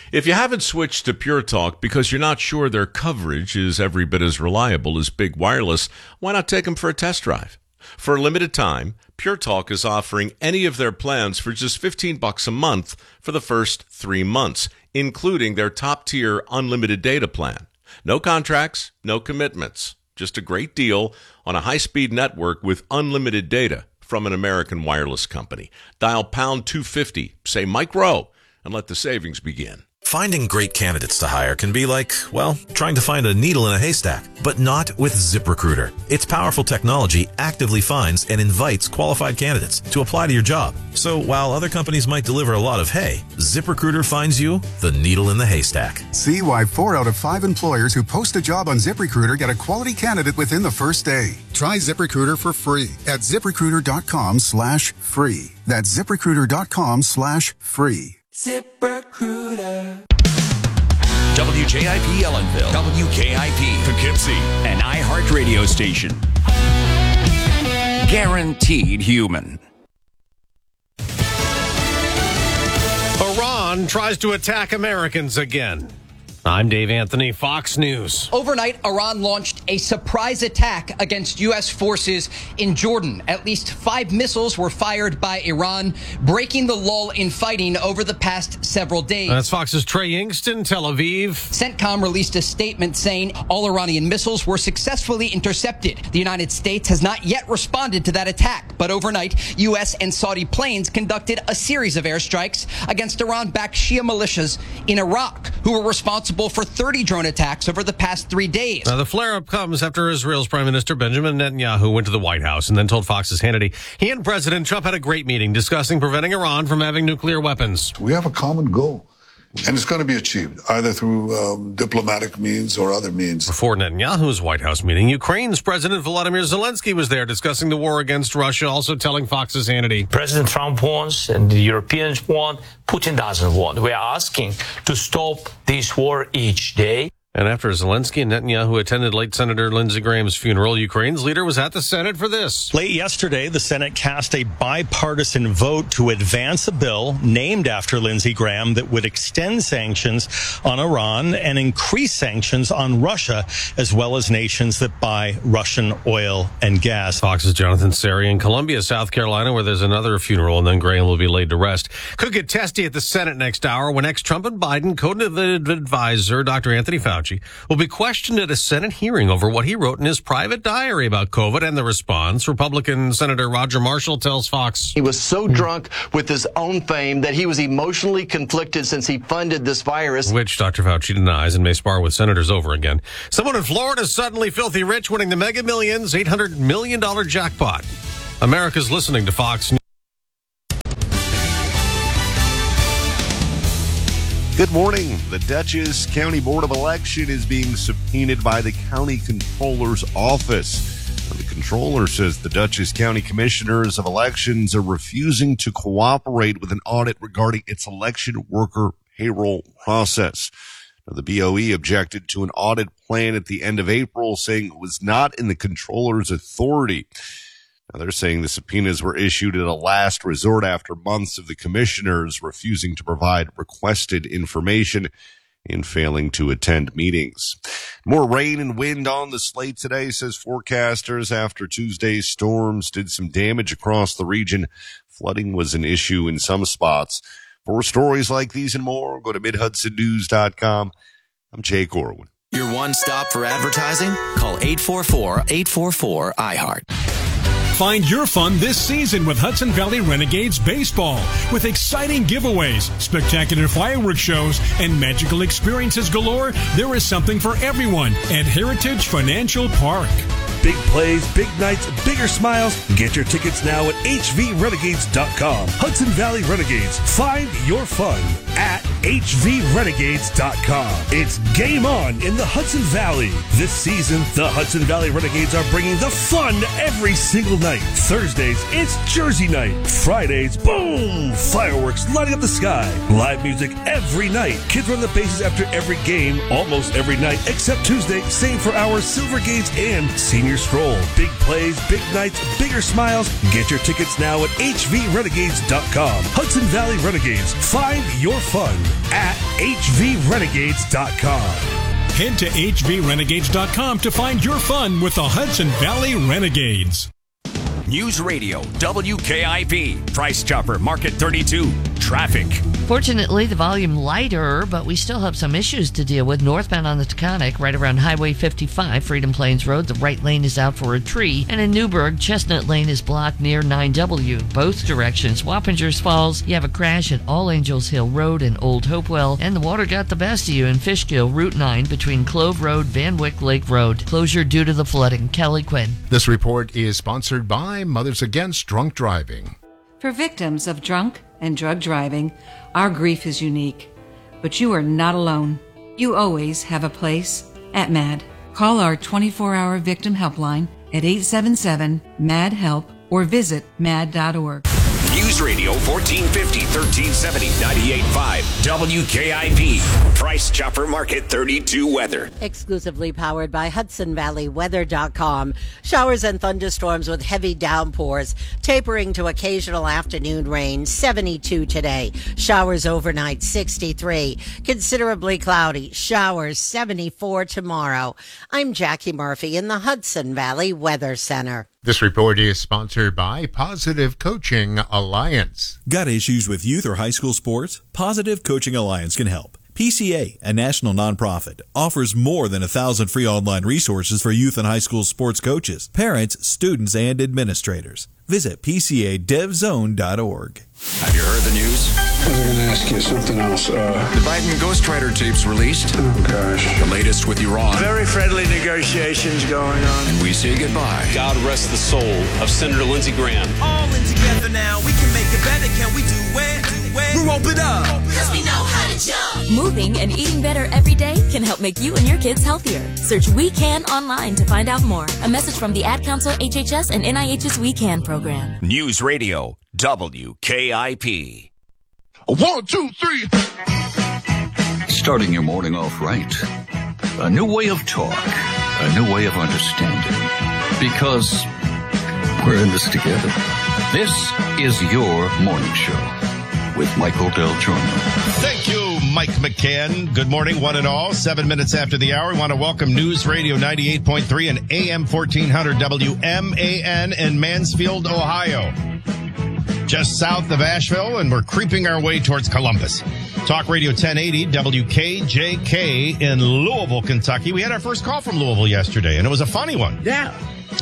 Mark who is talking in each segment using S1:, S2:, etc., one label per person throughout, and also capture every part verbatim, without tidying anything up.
S1: If you haven't switched to Pure Talk because you're not sure their coverage is every bit as reliable as Big Wireless, why not take them for a test drive? For a limited time, Pure Talk is offering any of their plans for just fifteen bucks a month for the first three months, including their top-tier unlimited data plan. No contracts, no commitments. Just a great deal on a high-speed network with unlimited data from an American wireless company. Dial pound two fifty, say Mike Rowe, and let the savings begin.
S2: Finding great candidates to hire can be like, well, trying to find a needle in a haystack, but not with ZipRecruiter. Its powerful technology actively finds and invites qualified candidates to apply to your job. So while other companies might deliver a lot of hay, ZipRecruiter finds you the needle in the haystack.
S3: See why four out of five employers who post a job on ZipRecruiter get a quality candidate within the first day. Try ZipRecruiter for free at ZipRecruiter.com slash free. That's ZipRecruiter.com slash free.
S4: ZipRecruiter.
S5: W J I P Ellenville, W K I P Poughkeepsie, an iHeart radio station. Guaranteed human.
S6: Iran tries to attack Americans again. I'm Dave Anthony, Fox News.
S7: Overnight, Iran launched a surprise attack against U S forces in Jordan. At least five missiles were fired by Iran, breaking the lull in fighting over the past several days.
S6: That's Fox's Trey Ingston, Tel Aviv.
S7: CENTCOM released a statement saying all Iranian missiles were successfully intercepted. The United States has not yet responded to that attack, but overnight, U S and Saudi planes conducted a series of airstrikes against Iran-backed Shia militias in Iraq, who were responsible for thirty drone attacks over the past three days.
S6: Now, the flare-up comes after Israel's Prime Minister Benjamin Netanyahu went to the White House and then told Fox's Hannity he and President Trump had a great meeting discussing preventing Iran from having nuclear weapons.
S8: We have a common goal, and it's going to be achieved either through um, diplomatic means or other means.
S6: Before Netanyahu's White House meeting, Ukraine's President Volodymyr Zelensky was there discussing the war against Russia, also telling Fox's Hannity.
S9: President Trump wants and the Europeans want, Putin doesn't want. We are asking to stop this war each day.
S6: And after Zelensky and Netanyahu attended late Senator Lindsey Graham's funeral, Ukraine's leader was at the Senate for this.
S10: Late yesterday, the Senate cast a bipartisan vote to advance a bill named after Lindsey Graham that would extend sanctions on Iran and increase sanctions on Russia, as well as nations that buy Russian oil and gas.
S6: Fox's Jonathan Seri in Columbia, South Carolina, where there's another funeral, and then Graham will be laid to rest. Could get testy at the Senate next hour when ex-Trump and Biden co-COVID advisor Doctor Anthony Fauci will be questioned at a Senate hearing over what he wrote in his private diary about COVID and the response. Republican Senator Roger Marshall tells Fox.
S11: He was so drunk with his own fame that he was emotionally conflicted since he funded this virus.
S6: Which Doctor Fauci denies and may spar with senators over again. Someone in Florida is suddenly filthy rich, winning the Mega Millions eight hundred million dollars jackpot. America's listening to Fox News.
S12: Good morning. The Dutchess County Board of Election is being subpoenaed by the county controller's office. The controller says the Dutchess County Commissioners of Elections are refusing to cooperate with an audit regarding its election worker payroll process. Now, the B O E objected to an audit plan at the end of April, saying it was not in the controller's authority. Now, they're saying the subpoenas were issued at a last resort after months of the commissioners refusing to provide requested information and failing to attend meetings. More rain and wind on the slate today, says forecasters, after Tuesday's storms did some damage across the region. Flooding was an issue in some spots. For stories like these and more, go to mid hudson news dot com. I'm Jake Orwin.
S13: Your one stop for advertising? Call eight four four, eight four four, I heart.
S14: Find your fun this season with Hudson Valley Renegades Baseball. With exciting giveaways, spectacular fireworks shows, and magical experiences galore, there is something for everyone at Heritage Financial Park.
S15: Big plays, big nights, bigger smiles. Get your tickets now at h v renegades dot com. Hudson Valley Renegades. Find your fun at h v renegades dot com. It's game on in the Hudson Valley. This season, the Hudson Valley Renegades are bringing the fun every single night. Thursdays, it's Jersey night. Fridays, boom! Fireworks lighting up the sky. Live music every night. Kids run the bases after every game, almost every night, except Tuesday. Same for our Silver Gates and Senior your stroll. Big plays, big nights, bigger smiles. Get your tickets now at H V renegades dot com. Hudson Valley Renegades. Find your fun at H V renegades dot com.
S14: Head to H V renegades dot com to find your fun with the Hudson Valley Renegades.
S5: News Radio, W K I P, Price Chopper, Market thirty-two, traffic.
S16: Fortunately, the volume lighter, but we still have some issues to deal with. Northbound on the Taconic, right around Highway fifty-five, Freedom Plains Road, the right lane is out for a tree. And in Newburgh, Chestnut Lane is blocked near nine W. Both directions. Wappingers Falls, you have a crash at All Angels Hill Road and Old Hopewell. And the water got the best of you in Fishkill, Route nine, between Clove Road, Van Wyck Lake Road. Closure due to the flooding. Kelly Quinn.
S17: This report is sponsored by Mothers Against Drunk Driving.
S18: For victims of drunk and drug driving, our grief is unique. But you are not alone. You always have a place at MAD. Call our twenty-four hour victim helpline at eight seven seven, M A D, HELP or visit mad dot org.
S5: News Radio fourteen fifty, thirteen seventy, ninety-eight point five, W K I P, Price Chopper Market thirty-two weather.
S19: Exclusively powered by Hudson Valley Weather dot com. Showers and thunderstorms with heavy downpours, tapering to occasional afternoon rain, seventy-two today. Showers overnight, sixty-three. Considerably cloudy, showers, seventy-four tomorrow. I'm Jackie Murphy in the Hudson Valley Weather Center.
S17: This report is sponsored by Positive Coaching Alliance.
S20: Got issues with youth or high school sports? Positive Coaching Alliance can help. P C A, a national nonprofit, offers more than a thousand free online resources for youth and high school sports coaches, parents, students, and administrators. Visit P C A dev zone dot org.
S5: Have you heard the news?
S21: I was going to ask you something else. Uh,
S5: the Biden ghostwriter tapes released.
S21: Oh, gosh.
S5: The latest with Iran.
S21: Very friendly negotiations going on.
S5: And we say goodbye.
S22: God rest the soul of Senator Lindsey Graham.
S23: All in together now. We can make it better. Can we do it? Do it. We rope it up.
S24: Because we know how to jump. Moving and eating better every day can help make you and your kids healthier. Search We Can online to find out more. A message from the Ad Council, H H S, and N I H's We Can program.
S5: News Radio, W K I P.
S25: One, two, three. Starting your morning off right. A new way of talk. A new way of understanding. Because we're in this together. This is your morning show with Michael Del Giorno.
S26: Thank you, Mike McCann. Good morning, one and all. Seven minutes after the hour, we want to welcome News Radio ninety-eight point three and A M fourteen hundred W M A N in Mansfield, Ohio. Just south of Asheville, and we're creeping our way towards Columbus. Talk Radio ten eighty, W K J K in Louisville, Kentucky. We had our first call from Louisville yesterday, and it was a funny one.
S27: Yeah.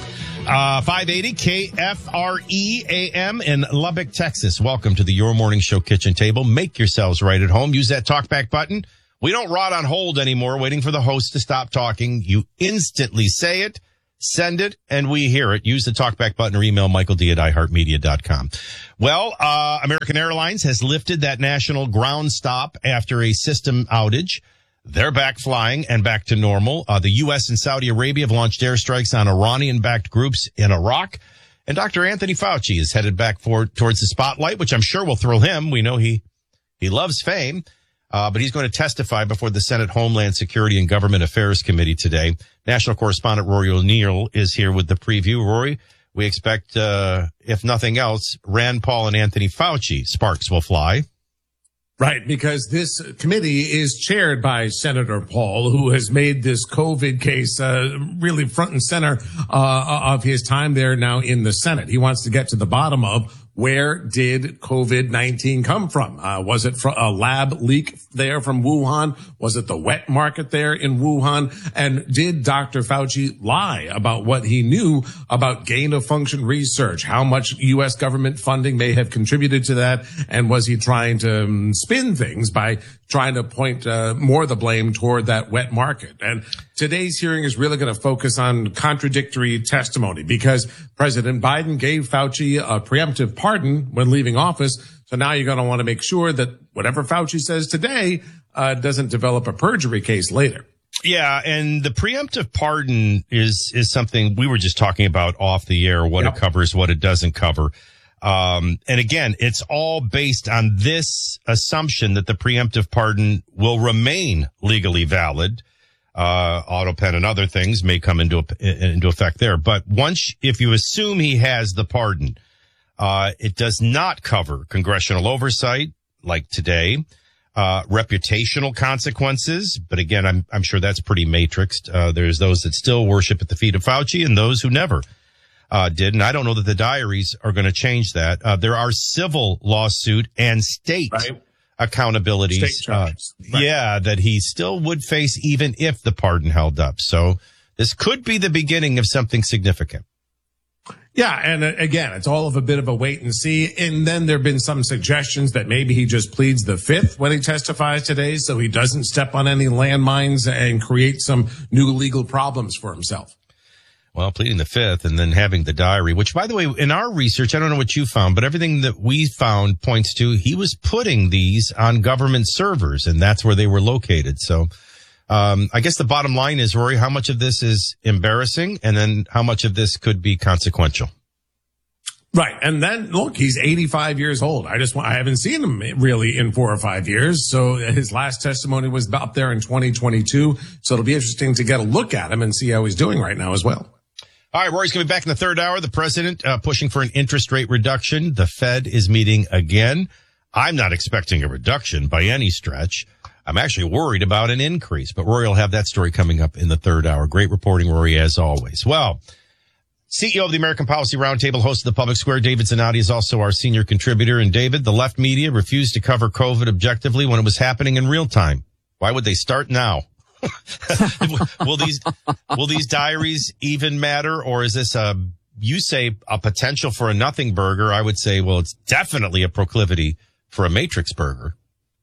S26: Uh, five eighty K F R E A M in Lubbock, Texas. Welcome to the Your Morning Show kitchen table. Make yourselves right at home. Use that talkback button. We don't rot on hold anymore, waiting for the host to stop talking. You instantly say it. Send it, and we hear it. Use the talkback button or email Michael D at i heart media dot com. Well, uh, American Airlines has lifted that national ground stop after a system outage. They're back flying and back to normal. Uh, the U S and Saudi Arabia have launched airstrikes on Iranian-backed groups in Iraq. And Doctor Anthony Fauci is headed back for towards the spotlight, which I'm sure will thrill him. We know he he loves fame. Uh, but he's going to testify before the Senate Homeland Security and Government Affairs Committee today. National correspondent Rory O'Neill is here with the preview. Rory, we expect, uh, if nothing else, Rand Paul and Anthony Fauci sparks will fly.
S28: Right, because this committee is chaired by Senator Paul, who has made this COVID case uh, really front and center uh, of his time there now in the Senate. He wants to get to the bottom of where did COVID nineteen come from? Uh, was it from a lab leak there from Wuhan? Was it the wet market there in Wuhan? And did Doctor Fauci lie about what he knew about gain of function research? How much U S government funding may have contributed to that? And was he trying to um, spin things by trying to point uh, more of the blame toward that wet market? And today's hearing is really going to focus on contradictory testimony because President Biden gave Fauci a preemptive pardon when leaving office. So now you're going to want to make sure that whatever Fauci says today uh, doesn't develop a perjury case later.
S26: Yeah, and the preemptive pardon is is something we were just talking about off the air, what yep. it covers, what it doesn't cover. Um, and again, it's all based on this assumption that the preemptive pardon will remain legally valid. uh, auto pen and other things may come into, into effect there. But once, if you assume he has the pardon, uh, it does not cover congressional oversight like today, uh, reputational consequences. But again, I'm, I'm sure that's pretty matrixed. Uh, there's those that still worship at the feet of Fauci and those who never. Uh, did. And I don't know that the diaries are going to change that. Uh, there are civil lawsuit and state right. accountabilities. State charges. Uh, right. Yeah, that he still would face even if the pardon held up. So this could be the beginning of something significant.
S28: Yeah. And uh, again, it's all of a bit of a wait and see. And then there have been some suggestions that maybe he just pleads the fifth when he testifies today, so he doesn't step on any landmines and create some new legal problems for himself.
S26: Well, pleading the fifth and then having the diary, which, by the way, in our research, I don't know what you found, but everything that we found points to he was putting these on government servers, and that's where they were located. So um I guess the bottom line is, Rory, how much of this is embarrassing and then how much of this could be consequential?
S28: Right. And then, look, he's eighty-five years old. I just want, I haven't seen him really in four or five years. So his last testimony was up there in twenty twenty-two. So it'll be interesting to get a look at him and see how he's doing right now as well.
S26: All right, Rory's going to be back in the third hour. The president uh, pushing for an interest rate reduction. The Fed is meeting again. I'm not expecting a reduction by any stretch. I'm actually worried about an increase, but Rory will have that story coming up in the third hour. Great reporting, Rory, as always. Well, C E O of the American Policy Roundtable, host of the Public Square, David Zanotti, is also our senior contributor. And David, the left media refused to cover COVID objectively when it was happening in real time. Why would they start now? will these will these diaries even matter, or is this a, you say, a potential for a nothing burger? I would say, well, it's definitely a proclivity for a matrix burger.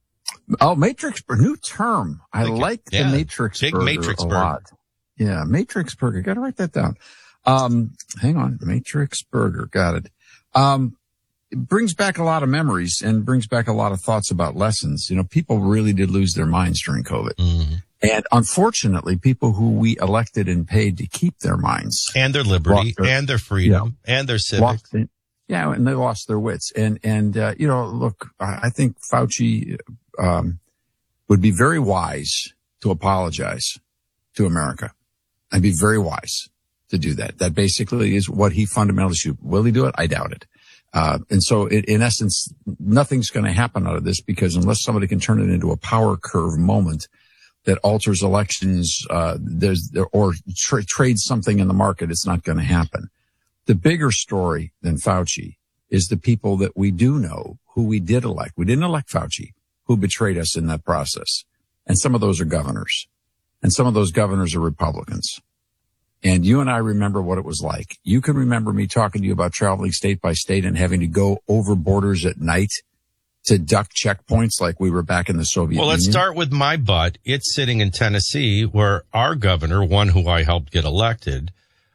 S1: Oh, matrix burger, new term. I like, like
S26: yeah,
S1: the matrix
S26: big
S1: burger
S26: matrix
S1: a
S26: burger.
S1: lot. Yeah, matrix burger. Got to write that down. Um, hang on, matrix burger. Got it. Um, it brings back a lot of memories and brings back a lot of thoughts about lessons. You know, people really did lose their minds during COVID.
S26: Mm-hmm.
S1: And unfortunately, people who we elected and paid to keep their minds
S26: and their liberty their, and their freedom yeah, and their civics.
S1: Their, yeah. And they lost their wits. And, and, uh, you know, look, I think Fauci, um, would be very wise to apologize to America. I'd be very wise to do that. That basically is what he fundamentally should. Will he do it? I doubt it. Uh, and so it, in essence, nothing's going to happen out of this, because unless somebody can turn it into a power curve moment that alters elections, uh, there's, or tra- trades something in the market, it's not going to happen. The bigger story than Fauci is the people that we do know who we did elect. We didn't elect Fauci, who betrayed us in that process. And some of those are governors, and some of those governors are Republicans. And you and I remember what it was like. You can remember me talking to you about traveling state by state and having to go over borders at night to duck checkpoints like we were back in the Soviet Union.
S26: Well, let's
S1: Union.
S26: start with my butt. It's sitting in Tennessee, where our governor, one who I helped get elected,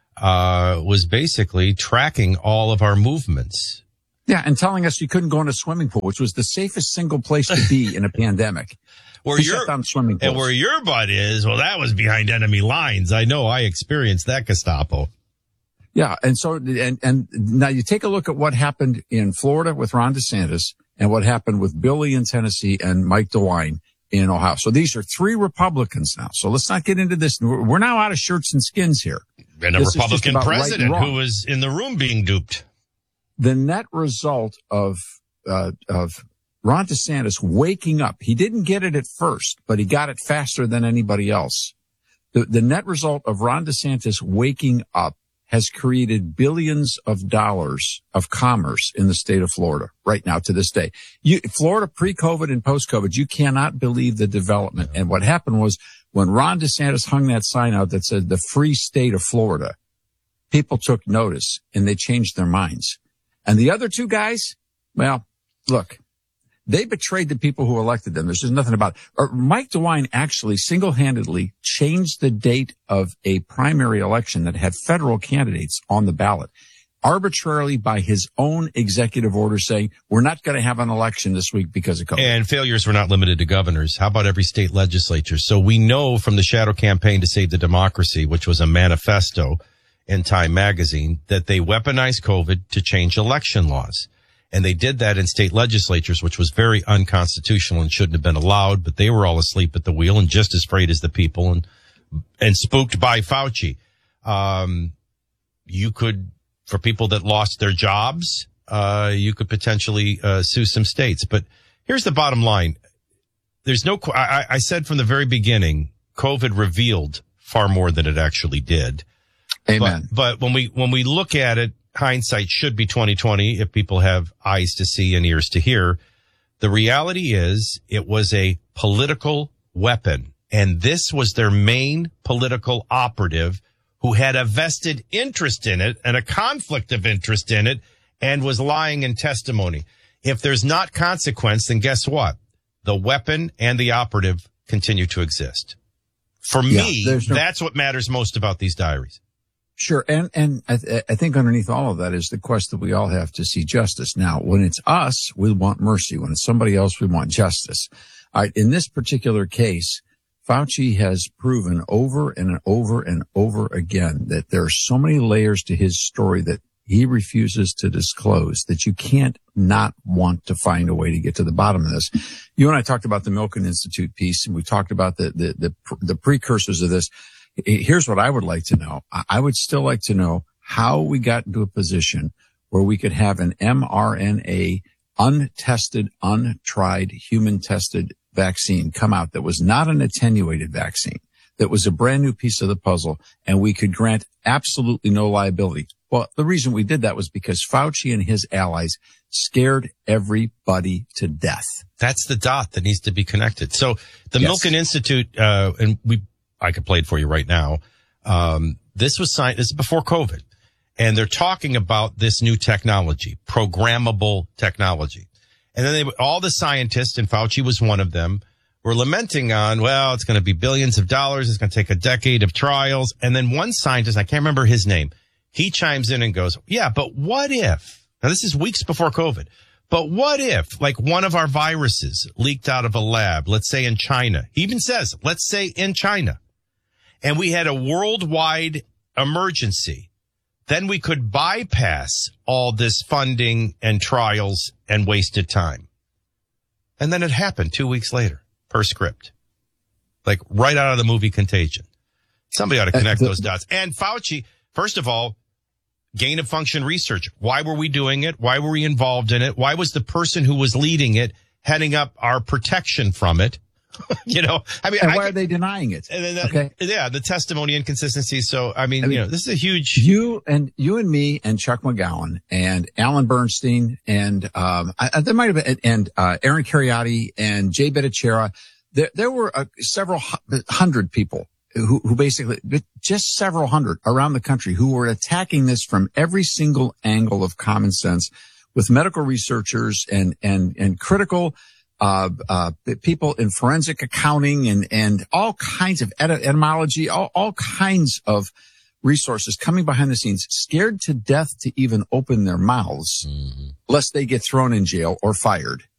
S26: uh, was basically tracking all of our movements.
S1: Yeah, and telling us you couldn't go in a swimming pool, which was the safest single place to be in a pandemic.
S26: Where your, swimming and where your butt is, well, that was behind enemy lines. I know, I experienced that, Gestapo.
S1: Yeah, and so, and, and now you take a look at what happened in Florida with Ron DeSantis and what happened with Billy in Tennessee and Mike DeWine in Ohio. So these are three Republicans now. So let's not get into this. We're now out of shirts and skins here.
S26: And a
S1: this
S26: Republican president right who was in the room being duped.
S1: The net result of, uh, of Ron DeSantis waking up, he didn't get it at first, but he got it faster than anybody else. The, the net result of Ron DeSantis waking up has created billions of dollars of commerce in the state of Florida right now to this day. You, Florida pre-COVID and post-COVID, you cannot believe the development. And what happened was when Ron DeSantis hung that sign out that said the free state of Florida, people took notice and they changed their minds. And the other two guys, well, look, they betrayed the people who elected them. There's just nothing about it. Or Mike DeWine actually single-handedly changed the date of a primary election that had federal candidates on the ballot arbitrarily by his own executive order saying, we're not going to have an election this week because of COVID.
S26: And failures were not limited to governors. How about every state legislature? So we know from the Shadow Campaign to Save the Democracy, which was a manifesto in Time magazine, that they weaponized COVID to change election laws. And they did that in state legislatures, which was very unconstitutional and shouldn't have been allowed, but they were all asleep at the wheel and just as afraid as the people. And and spooked by Fauci. Um, you could, for people that lost their jobs, uh, you could potentially uh, sue some states. But here's the bottom line. There's no, I, I said from the very beginning, COVID revealed far more than it actually did.
S1: Amen.
S26: But, but when we, when we look at it, hindsight should be twenty twenty if people have eyes to see and ears to hear. The reality is it was a political weapon, and this was their main political operative who had a vested interest in it and a conflict of interest in it and was lying in testimony. If there's not consequence, then guess what? The weapon and the operative continue to exist. For
S1: Yeah,
S26: me,
S1: there's no-
S26: that's what matters most about these diaries.
S1: Sure. And, and I, th- I think underneath all of that is the quest that we all have to see justice. Now, when it's us, we want mercy. When it's somebody else, we want justice. All right. In this particular case, Fauci has proven over and over and over again that there are so many layers to his story that he refuses to disclose that you can't not want to find a way to get to the bottom of this. You and I talked about the Milken Institute piece, and we talked about the, the, the, the precursors of this. Here's what I would like to know. I would still like to know how we got into a position where we could have an mRNA untested, untried, human tested vaccine come out that was not an attenuated vaccine, that was a brand new piece of the puzzle, and we could grant absolutely no liability. Well, the reason we did that was because Fauci and his allies scared everybody to death.
S26: That's the dot that needs to be connected. So the
S1: Yes.
S26: Milken Institute, uh, and we, I could play it for you right now. Um, this was signed, this is before COVID, and they're talking about this new technology, programmable technology. And then they, all the scientists, and Fauci was one of them, were lamenting on, well, it's going to be billions of dollars. It's going to take a decade of trials. And then one scientist, I can't remember his name, he chimes in and goes, yeah, but what if, now this is weeks before COVID, but what if like one of our viruses leaked out of a lab, let's say in China, he even says, let's say in China, and we had a worldwide emergency, then we could bypass all this funding and trials and wasted time. And then it happened two weeks later, per script. Like right out of the movie Contagion. Somebody ought to connect those dots. And Fauci, first of all, gain of function research. Why were we doing it? Why were we involved in it? Why was the person who was leading it heading up our protection from it? You know, I mean,
S1: and
S26: I
S1: why
S26: could,
S1: are they denying it?
S26: And then that,
S1: okay.
S26: Yeah, the testimony inconsistency. So, I mean,
S1: I mean,
S26: you know, this is a huge.
S1: You and you and me and Chuck McGowan and Alan Bernstein and um, I, there might have been and uh, Aaron Cariotti and Jay Bhattacharya. There, there were uh, several hundred people who, who basically just several hundred around the country who were attacking this from every single angle of common sense, with medical researchers and and and critical. Uh, uh, people in forensic accounting and, and all kinds of ed- etymology, all, all kinds of resources coming behind the scenes, scared to death to even open their mouths, mm-hmm. lest they get thrown in jail or fired.